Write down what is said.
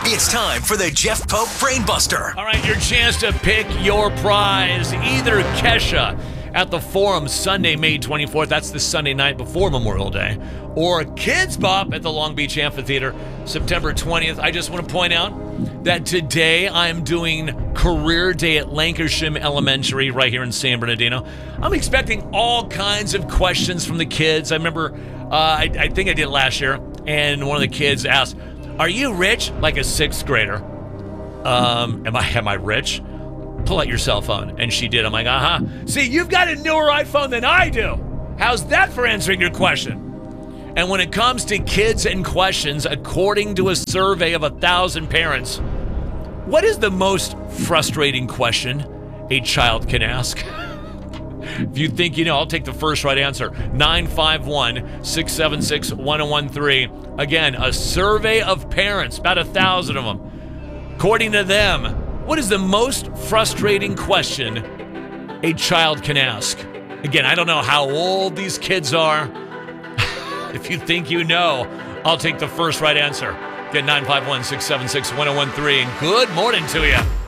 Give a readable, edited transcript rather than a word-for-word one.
It's time for the Jeff Pope Brainbuster. All right, your chance to pick your prize. Either Kesha at the Forum Sunday, May 24th. That's the Sunday night before Memorial Day. Or Kids Bop at the Long Beach Amphitheater, September 20th. I just want to point out that today I'm doing Career Day at Lancashire Elementary right here in San Bernardino. I'm expecting all kinds of questions from the kids. I remember, I think I did it last year, and one of the kids asked, "Are you rich?" Like a sixth grader. Am I rich? Pull out your cell phone. And she did. I'm like, See, you've got a newer iPhone than I do. How's that for answering your question? And when it comes to kids and questions, according to a survey of 1,000 parents, what is the most frustrating question a child can ask? If you think you know, I'll take the first right answer. 951-676-1013. Again, a survey of parents, about 1,000 of them. According to them, what is the most frustrating question a child can ask? Again, I don't know how old these kids are. If you think you know, I'll take the first right answer. Get 951-676-1013. Good morning to you.